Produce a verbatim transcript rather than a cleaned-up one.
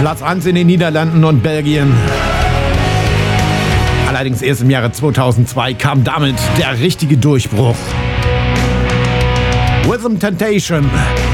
Platz eins in den Niederlanden und Belgien. Allerdings erst im Jahre zweitausendzwei kam damit der richtige Durchbruch. Rhythm Temptation